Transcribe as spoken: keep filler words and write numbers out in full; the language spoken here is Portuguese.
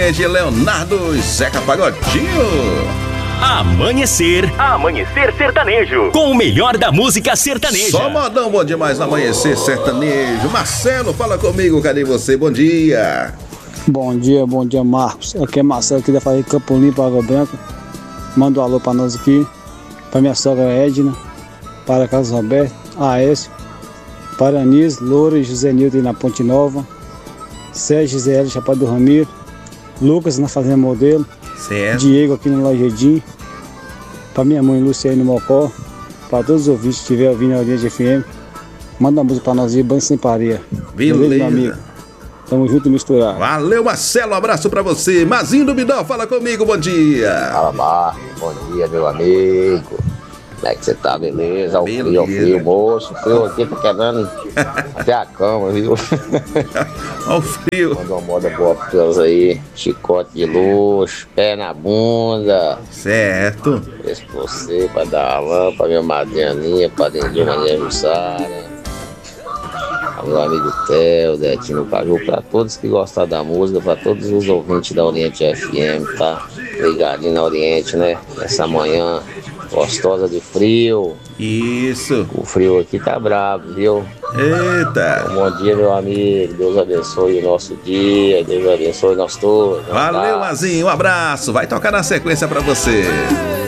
Edge, Leonardo e Zeca Pagodinho. Amanhecer, Amanhecer Sertanejo, com o melhor da música sertaneja. Só modão bom demais no Amanhecer Sertanejo. Marcelo, fala comigo, cadê você? Bom dia. Bom dia, bom dia, Marcos. Aqui é Marcelo, aqui da Faria Campo Limpo, Água Branca. Manda um alô pra nós aqui, pra minha sogra Edna, para Carlos Roberto, Aécio, para Anis, Loura e José Nilton na Ponte Nova, Sérgio Gisele, Chapada do Ramiro, Lucas na Fazenda Modelo, certo. Diego aqui no Lajedim, para minha mãe Luciane Mocó, para todos os ouvintes que estiverem ouvindo a audiência F M, manda uma música para nós ir, Banho Sem Pareia. Beleza. Beleza, meu amigo? Tamo junto e misturado. Valeu, Marcelo, um abraço pra você. Mazinho do Bidó, fala comigo, bom dia. Fala, Marcos, bom dia, meu amigo. Como é que você tá? Beleza? O frio, o frio, moço. O frio aqui tá quebrando até a cama, viu? Olha o frio. Manda uma moda boa pra todos aí. Chicote de luxo, pé na bunda. Certo. Esse pra você, pra dar uma lã, pra minha madrinha, pra dentro de uma aniversário. Meu amigo Theo, Detinho Caju, para todos que gostam da música, para todos os ouvintes da Oriente F M, tá ligadinho na Oriente, né? Essa manhã gostosa de frio. Isso. O frio aqui tá brabo, viu? Eita. Um bom dia, meu amigo. Deus abençoe o nosso dia, Deus abençoe nós todos. Valeu, Mazinho, um abraço. Vai tocar na sequência pra você.